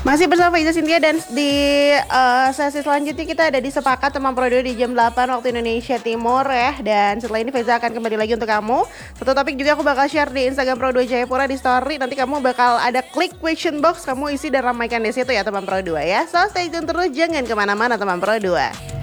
Masih bersama Faiza Cynthia dan di sesi selanjutnya kita ada di Sepakat Teman Pro 2 di jam 8 waktu Indonesia Timur ya. Dan setelah ini Faiza akan kembali lagi untuk kamu. Satu topik juga aku bakal share di Instagram Pro 2 Jayapura di story. Nanti kamu bakal ada klik question box, kamu isi dan ramaikan di situ ya teman Pro 2 ya. So stay tune terus, jangan kemana-mana teman Pro 2.